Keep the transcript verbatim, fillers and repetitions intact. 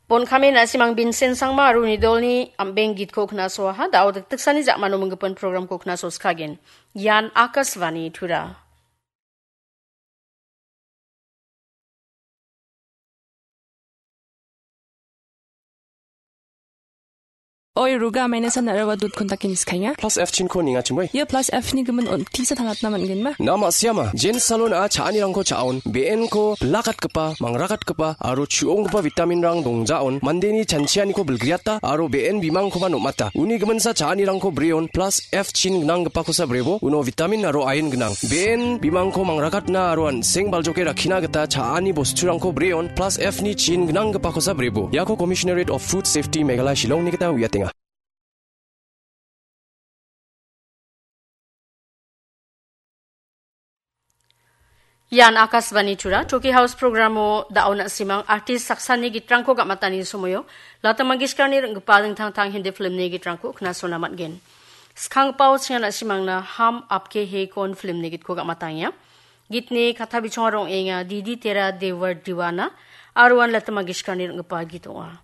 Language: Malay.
Pon kami na si Mang Vincent Sangma aru ni dol ni ambeng git ko kna so ha daw dak sani jak manu menggepan program ko kna so skagen. Yan Akasvani Tura. Oi ruga maine san narawa dut kontakin iskanya plus f chin ko ninga chumoi ye plus f ni gemen on tisa thanat naman gen ma nama siama jen salon a chani rang ko chaon bn ko lakat kapa mangrakat kapa aro chuong kapa vitamin rang dongjaon mandeni chanchiani ko bulgriata aro bn bimang ko ba nomata uni gemen sa chani rang ko breon plus f chin gnang kapa ko sa brebo uno vitamin aro iron gnang bn bimang ko mangrakat na aro an seng baljoke rakhina gata chani bostu rang ko breon plus f ni chin gnang kapa ko sa brebo yako commissionerate of food safety meghalaya shillong ni gata wiating Yan Akasvani Tura, Toki House Programo daon simang artis saksani gitrangko gak matani sumoyo, Lata Mangeshkar ni renggepadeng tang-tang hindi film ni gitrangko kena sonamat gen. Skang pau siya na simang na Ham Apke He Kon film ni gitko gak matanya. Gitni kata bichong rong enga Didi Tera Devar Diwana, aruan Lata Mangeshkar ni renggepad gitu ah.